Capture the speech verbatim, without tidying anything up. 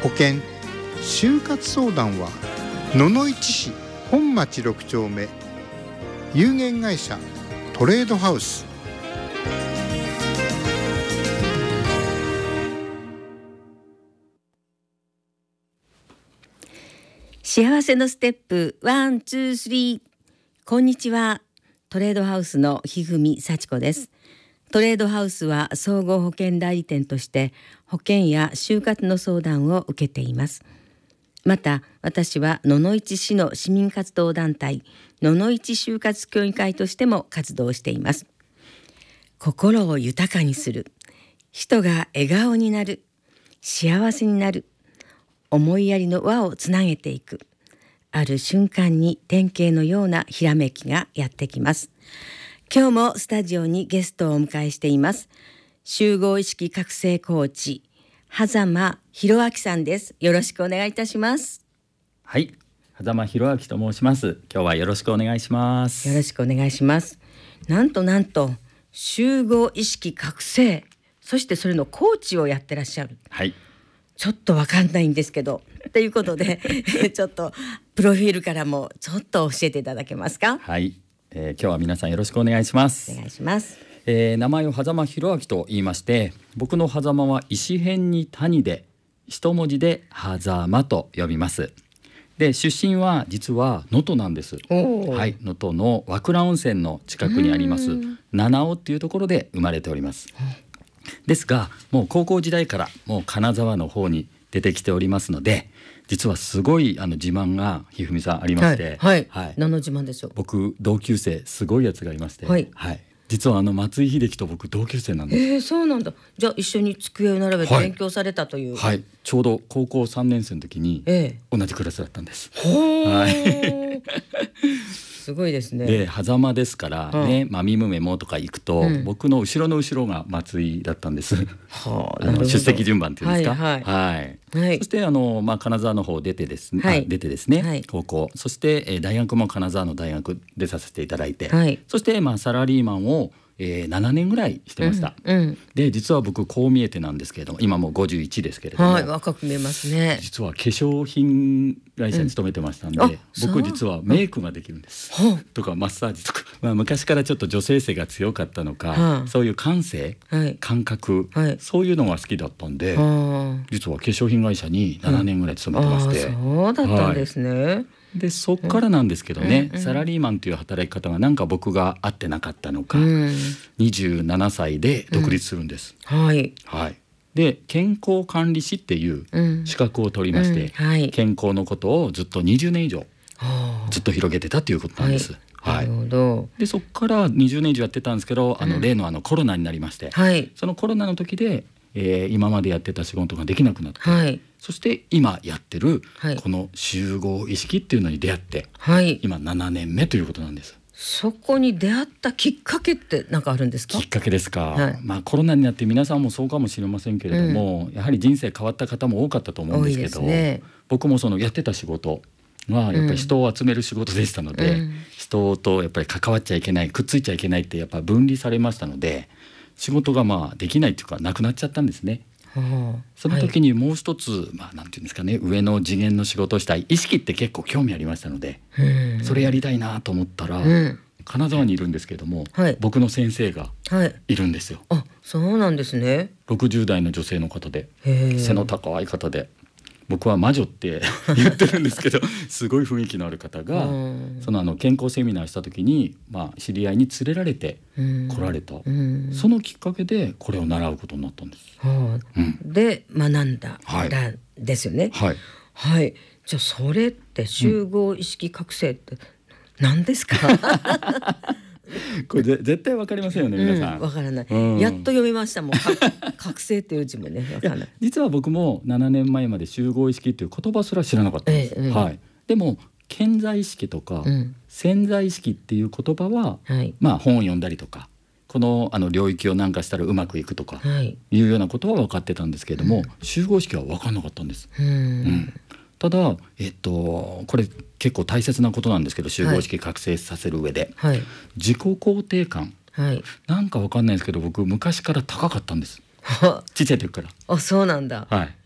保険就活相談は野々市市本町ろく丁目有限会社トレードハウス。 幸せのステップワンツースリー。こんにちは、トレードハウスのひふみさちこです。トレードハウスは総合保険代理店として保険や就活の相談を受けています。また私は野々市市の市民活動団体野々市就活協議会としても活動しています。心を豊かにする、人が笑顔になる、幸せになる、思いやりの輪をつなげていく、ある瞬間に典型のようなひらめきがやってきます。今日もスタジオにゲストをお迎えしています。集合意識覚醒コーチ狭間博明さんです。よろしくお願いいたします。 はい、狭間博明と申します。今日はよろしくお願いします。 よろしくお願いします。なんとなんと集合意識覚醒、そしてそれのコーチをやってらっしゃる。 はい、 ちょっとわかんないんですけどということでちょっとプロフィールからもちょっと教えていただけますか。 はい、えー、今日は皆さんよろしくお願いします。 お願いします。 えー、名前を狭間博明と言いまして、僕の狭間は石辺に谷で一文字で狭間と呼びます。で、出身は実は能登なんです。はい、能登の和倉温泉の近くにあります七尾っていうところで生まれております。ですが、もう高校時代からもう金沢の方に出てきておりますので、実はすごいあの自慢がひふみさんありまして、 はいはいはい、何の自慢でしょう。 僕同級生すごいやつがいまして、 はいはい、実はあの松井秀喜と僕同級生なんです。 えー、そうなんだ。じゃあ一緒に机を並べて勉強されたという。 はい、はい、ちょうど高校さんねん生の時に同じクラスだったんです。 えー、 はい、 すごいですね。 で、狭間ですからね、まみむめもとか行くと、うん、僕の後ろの後ろが松井だったんです。はあ、あの出席順番っていうんですか。はいはいはいはい、そしてあの、まあ、金沢の方出てですね、はい、出てですね、はい、高校、そして、えー、大学も金沢の大学出させていただいて、はい、そして、まあ、サラリーマンをえー、ななねんぐらいしてました。うんうん、で、実は僕こう見えてなんですけれども、今もうごじゅういちですけれども、 はい、若く見えますね。 実は化粧品会社に勤めてましたんで、うん、僕実はメイクができるんです、うん、とかマッサージとか、まあ、昔からちょっと女性性が強かったのか、はあ、そういう感性、はい、感覚、はい、そういうのが好きだったんで、はあ、実は化粧品会社にななねんぐらい勤めてまして、 うん、あ、そうだったんですね。はい、 でそっからなんですけどね、うんうん、サラリーマンという働き方がなんか僕が合ってなかったのか、うん、にじゅうななさいで独立するんです、うん、はいはい、で健康管理士っていう資格を取りまして、うんうん、はい、健康のことをずっとにじゅうねん以上ずっと広げてたということなんです、はいはい、なるほど。でそっからにじゅうねん以上やってたんですけど、あの例のあのコロナになりまして、はい、そのコロナの時で、えー、今までやってた仕事ができなくなって、はい、そして今やってるこの集合意識っていうのに出会って、はい、今ななねんめということなんです。 そこに出会ったきっかけって何かあるんですか。 きっかけですか、はい、まあ、コロナになって皆さんもそうかもしれませんけれども、うん、やはり人生変わった方も多かったと思うんですけど、ね、僕もそのやってた仕事はやっぱり人を集める仕事でしたので、うん、人とやっぱり関わっちゃいけない、くっついちゃいけないってやっぱ分離されましたので、仕事がまあできないというかなくなっちゃったんですね。はあ、その時にもう一つ、はい、まあ、なんていうんですかね、上の次元の仕事をしたい意識って結構興味ありましたので、それやりたいなと思ったら、うん、金沢にいるんですけども、はい、僕の先生がいるんですよ。 はい、あ、そうなんですね。 ろくじゅう代の女性の方で、背の高い方で、僕は魔女って言ってるんですけどすごい雰囲気のある方が、そのあの健康セミナーした時に、まあ、知り合いに連れられて来られた、そのきっかけでこれを習うことになったんです、はあ、うん、で学んだ、はい、ですよね。はい、はい、じゃあそれって集合意識覚醒って何ですか、うんこれ絶対わかりませんよね、皆さん。 わ、うん、からない、うん、やっと読みましたもん覚醒っていう字もね、わからない。 実は僕もななねんまえまで集合意識っていう言葉すら知らなかったんです、ええ、はい、でも潜在意識とか、うん、潜在意識っていう言葉は、はい、まあ本を読んだりとか、この、あの領域をなんかしたらうまくいくとかいうようなことは分かってたんですけれども、うん、集合意識は分かんなかったんです、うんうん、ただ、えっと、これ結構大切なことなんですけど、集合意識覚醒させる上で、はい、自己肯定感、はい、なんか分かんないですけど僕昔から高かったんですちっちゃい時から。 あ、そうなんだ。 はい、